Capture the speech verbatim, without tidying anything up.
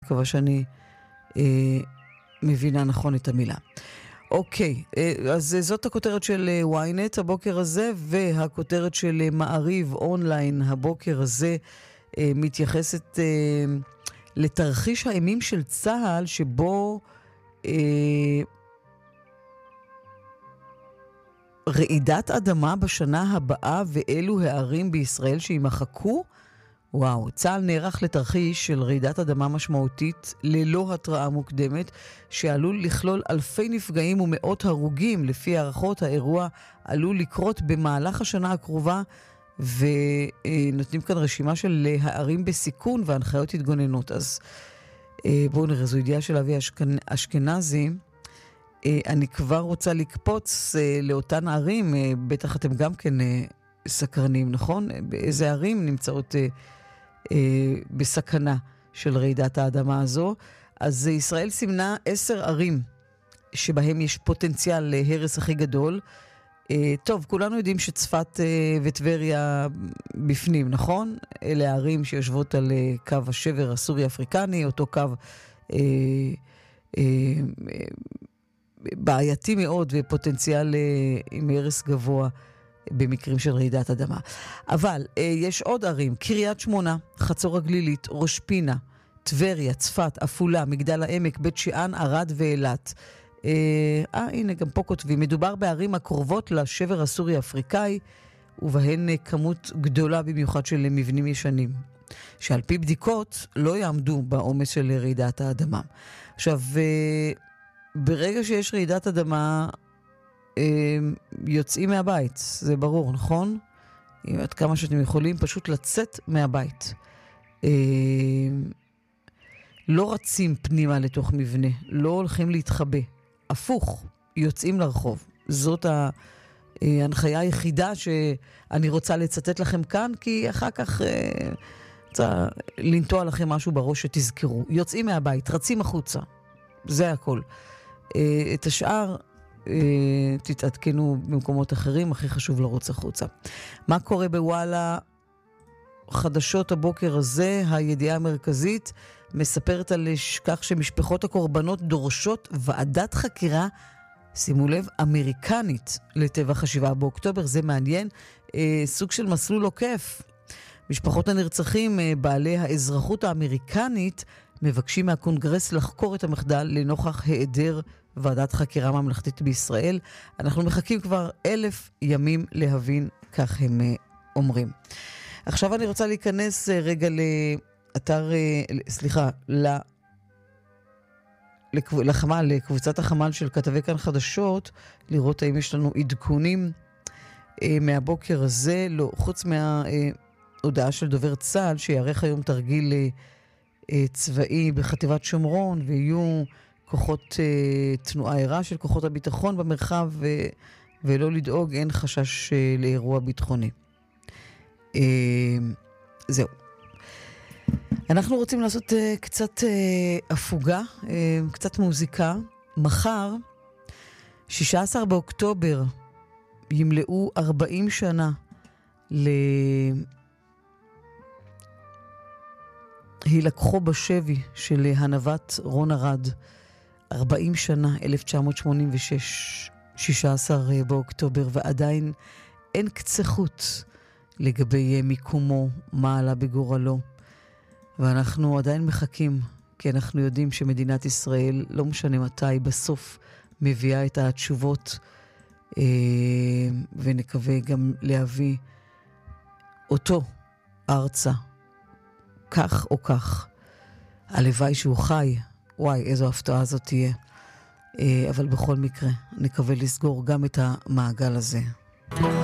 מקווה שאני אה, מבינה נכון את המילה. אוקיי, אז זאת הכותרת של וויינט הבוקר הזה, והכותרת של מעריב אונליין הבוקר הזה מתייחסת לתרחיש האימים של צה"ל, שבו רעידת אדמה בשנה הבאה ואלו הערים בישראל שימחקו. וואו, צה"ל נערך לתרחיש של רעידת אדמה משמעותית ללא התראה מוקדמת, שעלול לכלול אלפי נפגעים ומאות הרוגים. לפי הערכות, האירוע עלול לקרות במהלך השנה הקרובה, ונותנים כאן רשימה של הערים בסיכון והנחיות התגוננות. אז בואו נראה, זו ידיעה של אבי אשכנזי. אני כבר רוצה לקפוץ לאותן ערים, בטח אתם גם כן סקרנים, נכון? באיזה ערים נמצאות בסכנה של רעידת האדמה הזו? אז ישראל סימנה עשר ערים שבהם יש פוטנציאל להרס הכי גדול. טוב, כולנו יודעים שצפת וטבריה בפנים, נכון? אלה הערים שיושבות על קו השבר הסורי-אפריקני, אותו קו אה, אה, בעייתי מאוד ופוטנציאל עם הרס גבוה במקרים של רעידת אדמה. אבל אה, יש עוד ערים, קריית שמונה, חצור הגלילית, ראש פינה, טבריה, צפת, אפולה, מגדל העמק, בית שאן, ערד ואילת. אה, אה, הנה גם פה כותבים, מדובר בערים הקרובות לשבר הסורי-אפריקאי, ובהן כמות גדולה במיוחד של מבנים ישנים, שעל פי בדיקות לא יעמדו בעומס של רעידת האדמה. עכשיו, אה, ברגע שיש רעידת אדמה, יוצאים מהבית, זה ברור, נכון? עד כמה שאתם יכולים פשוט לצאת מהבית. לא רצים פנימה לתוך מבנה, לא הולכים להתחבא. הפוך, יוצאים לרחוב. זאת ההנחיה היחידה שאני רוצה לצטט לכם כאן, כי אחר כך רוצה לנטוע לכם משהו בראש שתזכרו. יוצאים מהבית, רצים החוצה. זה הכל. את השאר תתעדכנו במקומות אחרים, הכי חשוב לרוץ החוצה. מה קורה בוואלה? חדשות הבוקר הזה, הידיעה המרכזית מספרת על כך שמשפחות הקורבנות דורשות ועדת חקירה, שימו לב, אמריקנית לטבח השבעה באוקטובר. זה מעניין, סוג של מסלול עוקף. משפחות הנרצחים, בעלי האזרחות האמריקנית, מבקשים מהקונגרס לחקור את המחדל לנוכח היעדר ועדת חקירה ממלכתית בישראל. אנחנו מחכים כבר אלף ימים להבין, כך הם אומרים. עכשיו אני רוצה להיכנס רגע לאתר, סליחה, לחמ"ל, לקבוצת החמ"ל של כתבי כאן חדשות, לראות האם יש לנו עדכונים מהבוקר הזה, לא, חוץ מההודעה של דובר צה"ל, שיערך היום תרגיל צבאי בחטיבת שומרון, ויהיו כוחות תנועה ערה של כוחות הביטחון במרחב, ולא לדאוג, אין חשש לאירוע ביטחוני. זהו. אנחנו רוצים לעשות קצת הפוגה, קצת מוזיקה. מחר, שישה עשר באוקטובר, ימלאו ארבעים שנה להילקחו בשבי של הנווט רון ארד. ארבעים שנה, אלף תשע מאות שמונים ושש, שישה עשר באוקטובר, ועדיין אין קצה חוט לגבי מיקומו, מה עלה בגורלו. ואנחנו עדיין מחכים, כי אנחנו יודעים שמדינת ישראל, לא משנה מתי, בסוף מביאה את התשובות, אה, ונקווה גם להביא אותו ארצה, כך או כך. הלוואי שהוא חי, וואי, איזו הפתעה הזאת תהיה. אה, אבל בכל מקרה, נקווה לסגור גם את המעגל הזה.